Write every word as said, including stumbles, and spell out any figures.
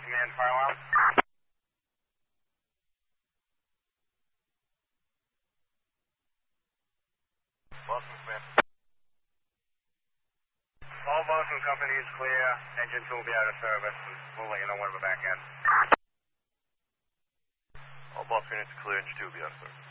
Command fire alarm. Boston Command. All Boston Company is clear. Engine two will be out of service. We'll let you know when we're back in. All Boston units clear. Engine two will be out of service.